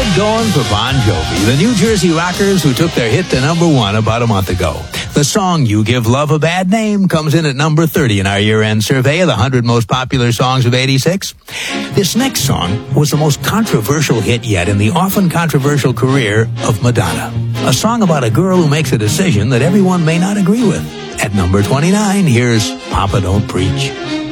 Good going for Bon Jovi, the New Jersey Rockers who took their hit to number 1 about a month ago. The song You Give Love a Bad Name comes in at number 30 in our year-end survey of the 100 most popular songs of '86. This next song was the most controversial hit yet in the often controversial career of Madonna. A song about a girl who makes a decision that everyone may not agree with. At number 29, here's Papa Don't Preach.